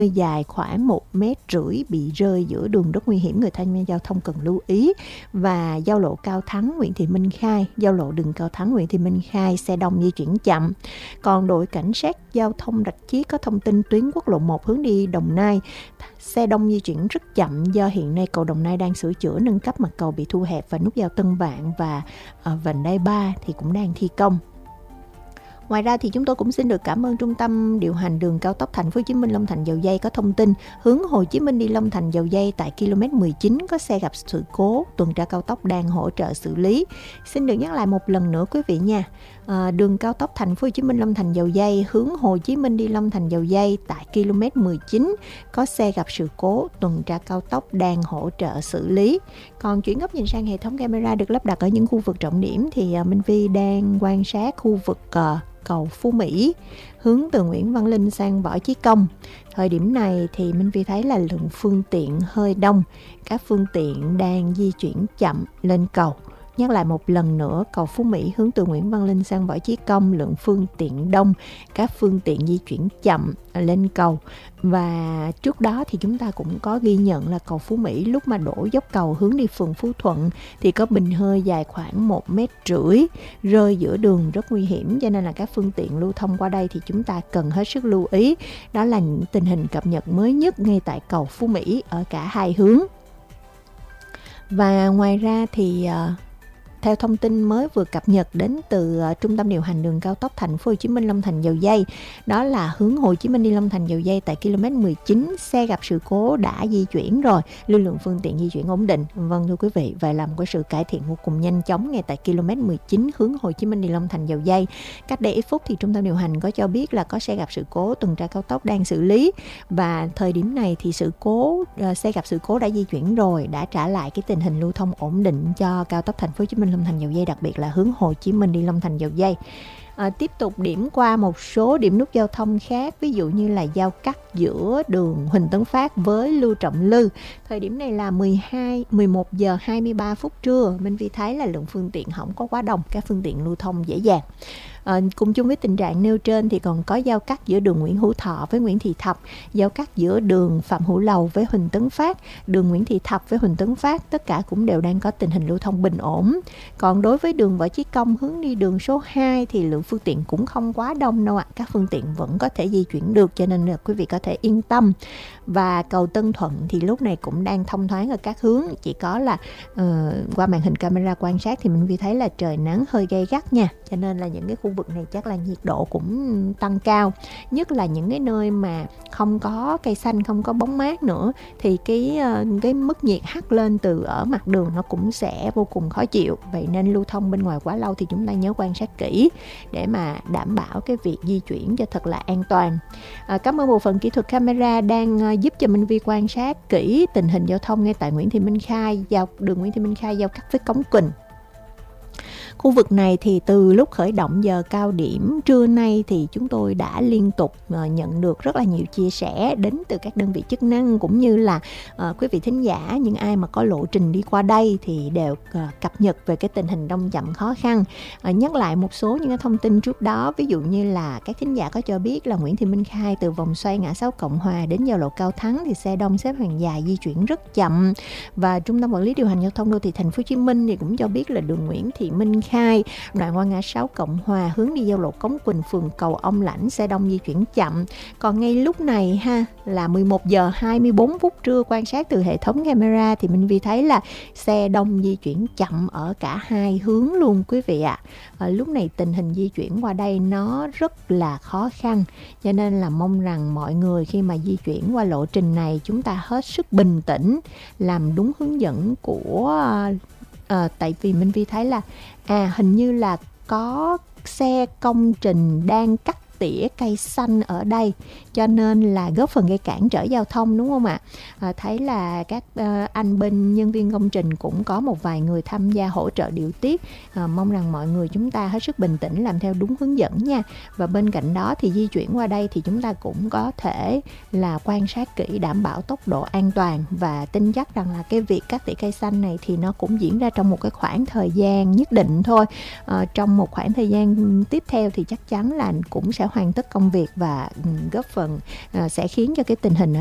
dài khoảng 1,5 mét bị rơi giữa đường rất nguy hiểm, người tham gia giao thông cần lưu ý. Và giao lộ Cao Thắng Nguyễn Thị Minh Khai, giao lộ đường Cao Thắng Nguyễn Thị Minh Khai xe đông di chuyển chậm. Còn đội cảnh sát giao thông Rạch Chiếc có thông tin tuyến quốc lộ 1 hướng đi Đồng Nai xe đông di chuyển rất chậm do hiện nay cầu Đồng Nai đang sửa chữa nâng cấp, mặt cầu bị thu hẹp và nút giao Tân Vạn và vành đai 3 thì cũng đang thi công. Ngoài ra thì chúng tôi cũng xin được cảm ơn Trung tâm điều hành đường cao tốc Thành phố Hồ Chí Minh Long Thành Dầu Giây có thông tin hướng Hồ Chí Minh đi Long Thành Dầu Giây tại km 19 có xe gặp sự cố, tuần tra cao tốc đang hỗ trợ xử lý. Xin được nhắc lại một lần nữa quý vị nha. Đường cao tốc Thành phố Hồ Chí Minh Long Thành Dầu Giây hướng Hồ Chí Minh đi Long Thành Dầu Giây tại km 19 có xe gặp sự cố, tuần tra cao tốc đang hỗ trợ xử lý. Còn chuyển góc nhìn sang hệ thống camera được lắp đặt ở những khu vực trọng điểm thì Minh Vi đang quan sát khu vực cầu Phú Mỹ hướng từ Nguyễn Văn Linh sang Võ Chí Công. Thời điểm này thì Minh Vi thấy là lượng phương tiện hơi đông, các phương tiện đang di chuyển chậm lên cầu. Nhắc lại một lần nữa, cầu Phú Mỹ hướng từ Nguyễn Văn Linh sang Võ Chí Công, lượng phương tiện đông, các phương tiện di chuyển chậm lên cầu. Và trước đó thì chúng ta cũng có ghi nhận là cầu Phú Mỹ lúc mà đổ dốc cầu hướng đi phường Phú Thuận thì có bình hơi dài khoảng 1,5 mét rơi giữa đường rất nguy hiểm, cho nên là các phương tiện lưu thông qua đây thì chúng ta cần hết sức lưu ý. Đó là những tình hình cập nhật mới nhất ngay tại cầu Phú Mỹ ở cả hai hướng. Và ngoài ra thì theo thông tin mới vừa cập nhật đến từ Trung tâm điều hành đường cao tốc Thành phố Hồ Chí Minh Long Thành Dầu Giây, đó là hướng Hồ Chí Minh đi Long Thành Dầu Giây tại km 19 xe gặp sự cố đã di chuyển rồi, lưu lượng phương tiện di chuyển ổn định. Vâng thưa quý vị, vậy là một cái sự cải thiện vô cùng nhanh chóng ngay tại km 19 hướng Hồ Chí Minh đi Long Thành Dầu Giây. Cách đây ít phút thì Trung tâm điều hành có cho biết là có xe gặp sự cố, tuần tra cao tốc đang xử lý, và thời điểm này thì xe gặp sự cố đã di chuyển rồi, đã trả lại cái tình hình lưu thông ổn định cho cao tốc Thành phố Hồ Chí Minh Long Thành Dầu Giây, đặc biệt là hướng Hồ Chí Minh đi Long Thành Dầu Giây. Tiếp tục điểm qua một số điểm nút giao thông khác, ví dụ như là giao cắt giữa đường Huỳnh Tấn Phát với Lưu Trọng Lư. Thời điểm này là 11 giờ 23 phút trưa, Minh Vi thấy là lượng phương tiện không có quá đông, các phương tiện lưu thông dễ dàng. Cùng chung với tình trạng nêu trên thì còn có giao cắt giữa đường Nguyễn Hữu Thọ với Nguyễn Thị Thập, giao cắt giữa đường Phạm Hữu Lầu với Huỳnh Tấn Phát, đường Nguyễn Thị Thập với Huỳnh Tấn Phát, tất cả cũng đều đang có tình hình lưu thông bình ổn. Còn đối với đường Võ Chí Công hướng đi đường số 2 thì lượng phương tiện cũng không quá đông đâu ạ, các phương tiện vẫn có thể di chuyển được, cho nên là quý vị có thể yên tâm. Và cầu Tân Thuận thì lúc này cũng đang thông thoáng ở các hướng, chỉ có là qua màn hình camera quan sát thì mình thấy là trời nắng hơi gay gắt nha, cho nên là những cái khu vực này chắc là nhiệt độ cũng tăng cao, nhất là những cái nơi mà không có cây xanh, không có bóng mát nữa thì cái mức nhiệt hắt lên từ ở mặt đường nó cũng sẽ vô cùng khó chịu. Vậy nên lưu thông bên ngoài quá lâu thì chúng ta nhớ quan sát kỹ để mà đảm bảo cái việc di chuyển cho thật là an toàn. Cảm ơn bộ phận kỹ thuật camera đang giúp cho Minh Vi quan sát kỹ tình hình giao thông ngay tại Nguyễn Thị Minh Khai, đường Nguyễn Thị Minh Khai giao cắt với Cống Quỳnh. Khu vực này thì từ lúc khởi động giờ cao điểm trưa nay thì chúng tôi đã liên tục nhận được rất là nhiều chia sẻ đến từ các đơn vị chức năng cũng như là quý vị thính giả, những ai mà có lộ trình đi qua đây thì đều cập nhật về cái tình hình đông chậm khó khăn. Nhắc lại một số những cái thông tin trước đó, ví dụ như là các thính giả có cho biết là Nguyễn Thị Minh Khai từ vòng xoay ngã 6 Cộng Hòa đến giao lộ Cao Thắng thì xe đông xếp hàng dài di chuyển rất chậm. Và Trung tâm quản lý điều hành giao thông đô thị Thành phố Hồ Chí Minh thì cũng cho biết là đường Nguyễn Thị Minh Khai đoạn qua ngã 6 Cộng Hòa hướng đi giao lộ Cống Quỳnh phường Cầu Ông Lãnh xe đông di chuyển chậm. Còn ngay lúc này là 11 giờ 24 phút trưa, quan sát từ hệ thống camera thì Minh Vi thấy là xe đông di chuyển chậm ở cả hai hướng luôn quý vị ạ. Lúc này tình hình di chuyển qua đây nó rất là khó khăn, cho nên là mong rằng mọi người khi mà di chuyển qua lộ trình này chúng ta hết sức bình tĩnh, làm đúng hướng dẫn của tại vì Minh Vi thấy là hình như là có xe công trình đang cắt tỉa cây xanh ở đây, cho nên là góp phần gây cản trở giao thông, đúng không ạ? Thấy là các anh bên nhân viên công trình cũng có một vài người tham gia hỗ trợ điều tiết. Mong rằng mọi người chúng ta hết sức bình tĩnh, làm theo đúng hướng dẫn nha. Và bên cạnh đó thì di chuyển qua đây thì chúng ta cũng có thể là quan sát kỹ, đảm bảo tốc độ an toàn và tin chắc rằng là cái việc cắt tỉa cây xanh này thì nó cũng diễn ra trong một cái khoảng thời gian nhất định thôi. Trong một khoảng thời gian tiếp theo thì chắc chắn là cũng sẽ hoàn tất công việc và góp phần sẽ khiến cho cái tình hình